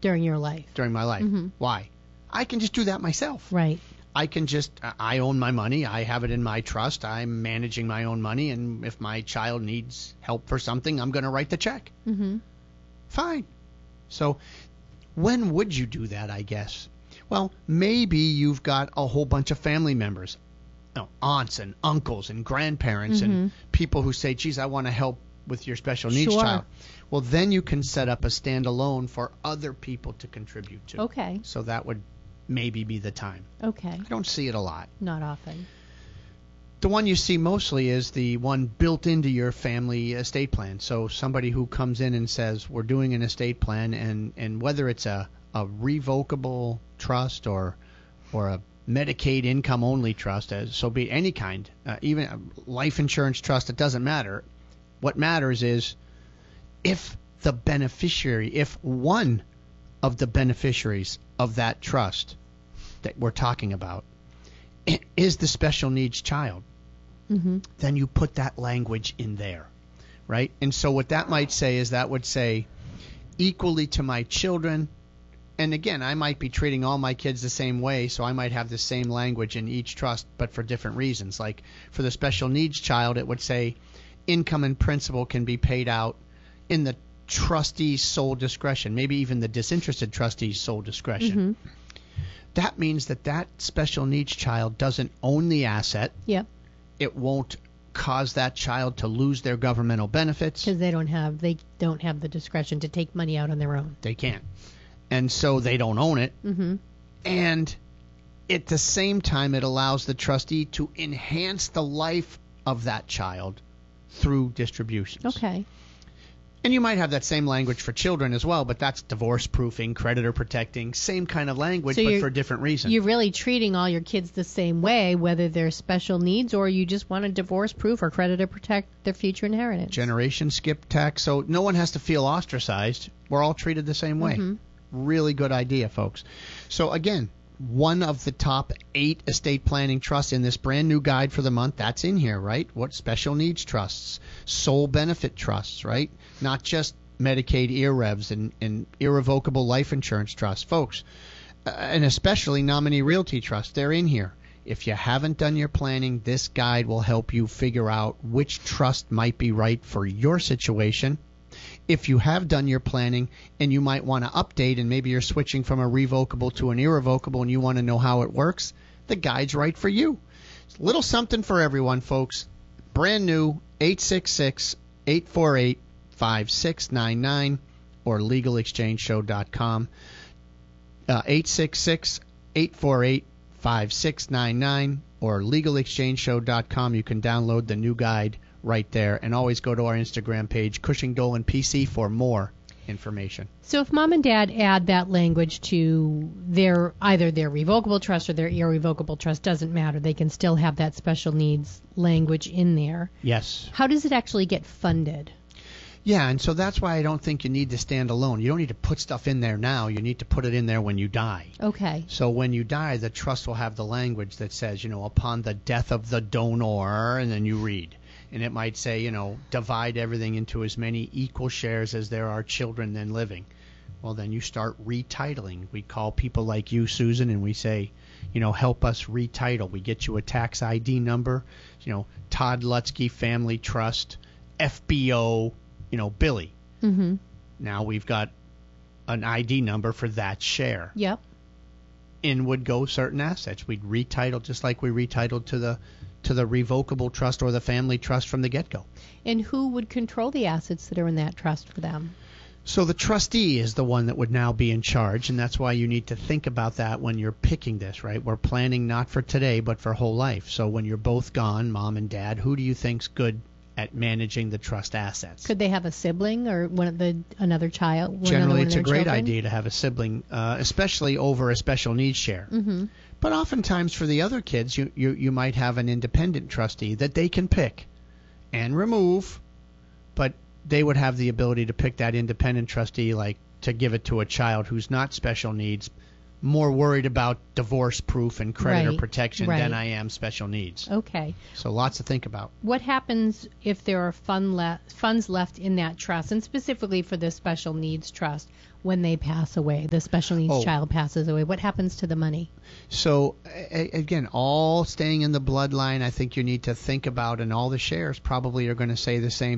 During your life. During my life. Mm-hmm. Why? I can just do that myself. Right. I own my money. I have it in my trust. I'm managing my own money. And if my child needs help for something, I'm going to write the check. Mm-hmm. Fine. So when would you do that, I guess? Well, maybe you've got a whole bunch of family members, aunts and uncles and grandparents and people who say, geez, I want to help with your special needs child. Well, then you can set up a standalone for other people to contribute to. Okay. So that would maybe be the time. Okay. I don't see it a lot. Not often. The one you see mostly is the one built into your family estate plan. So somebody who comes in and says, we're doing an estate plan, and whether it's a revocable trust or a Medicaid income-only trust, so be it any kind, even a life insurance trust, it doesn't matter. What matters is if one of the beneficiaries of that trust that we're talking about is the special needs child, then you put that language in there, right? And so what that might say is that would say equally to my children. And again, I might be treating all my kids the same way, so I might have the same language in each trust, but for different reasons. Like for the special needs child, it would say income and principal can be paid out in the trustee's sole discretion, maybe even the disinterested trustee's sole discretion. That means that special needs child doesn't own the asset. Yep. It won't cause that child to lose their governmental benefits. Because they don't have the discretion to take money out on their own. They can't. And so they don't own it. And at the same time, it allows the trustee to enhance the life of that child through distributions. Okay. And you might have that same language for children as well, but that's divorce proofing, creditor protecting, same kind of language, but for a different reason. You're really treating all your kids the same way, whether they're special needs or you just want to divorce proof or creditor protect their future inheritance. Generation skip tax, so no one has to feel ostracized. We're all treated the same way. Really good idea, folks. So again, one of the top 8 estate planning trusts in this brand new guide for the month, that's in here, right? What special needs trusts, sole benefit trusts, right? Not just Medicaid IRREVs and irrevocable life insurance trusts. Folks, and especially nominee realty trusts, they're in here. If you haven't done your planning, this guide will help you figure out which trust might be right for your situation. If you have done your planning and you might want to update and maybe you're switching from a revocable to an irrevocable and you want to know how it works, the guide's right for you. It's a little something for everyone, folks. Brand new, 866-848-5699 or legalexchangeshow.com. 866-848-5699 or legalexchangeshow.com. You can download the new guide right there, and always go to our Instagram page, Cushing Dolan PC, for more information. So if mom and dad add that language to either their revocable trust or their irrevocable trust, doesn't matter. They can still have that special needs language in there. Yes. How does it actually get funded? Yeah, and so that's why I don't think you need to stand alone. You don't need to put stuff in there now. You need to put it in there when you die. Okay. So when you die, the trust will have the language that says, upon the death of the donor, and then you read. And it might say, divide everything into as many equal shares as there are children then living. Well, then you start retitling. We call people like you, Susan, and we say, help us retitle. We get you a tax ID number, Todd Lutzke Family Trust, FBO, Billy. Now we've got an ID number for that share. Yep. In would go certain assets. We'd retitle just like we retitled to the revocable trust or the family trust from the get-go. And who would control the assets that are in that trust for them? So the trustee is the one that would now be in charge, and that's why you need to think about that when you're picking this, right? We're planning not for today, but for whole life. So when you're both gone, mom and dad, who do you think's good at managing the trust assets? Could they have a sibling or another child? Generally, it's a great idea to have a sibling, especially over a special needs share. But oftentimes for the other kids, you might have an independent trustee that they can pick and remove, but they would have the ability to pick that independent trustee, like to give it to a child who's not special needs, more worried about divorce proof and creditor protection than I am special needs. Okay. So lots to think about. What happens if there are funds left in that trust, and specifically for this special needs trust? when they pass away? The special needs child passes away. What happens to the money? So, again, all staying in the bloodline, I think you need to think about, and all the shares probably are going to say the same